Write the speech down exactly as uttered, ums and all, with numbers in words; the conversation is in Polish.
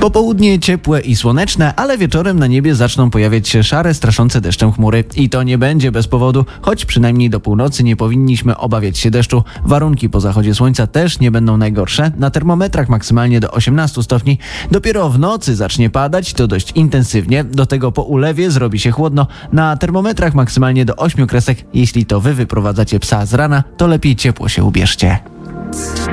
Popołudnie ciepłe i słoneczne, ale wieczorem na niebie zaczną pojawiać się szare, straszące deszczem chmury. I to nie będzie bez powodu, choć przynajmniej do północy nie powinniśmy obawiać się deszczu. Warunki po zachodzie słońca też nie będą najgorsze. Na termometrach maksymalnie do osiemnastu stopni. Dopiero w nocy zacznie padać, to dość intensywnie. Do tego po ulewie zrobi się chłodno. Na termometrach maksymalnie do ośmiu kresek. Jeśli to wy wyprowadzacie psa z rana, to lepiej ciepło się ubierzcie.